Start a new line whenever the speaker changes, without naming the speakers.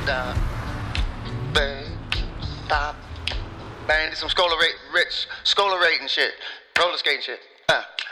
down, bang, stop, bang. Did some Scholar rating shit, roller skating shit.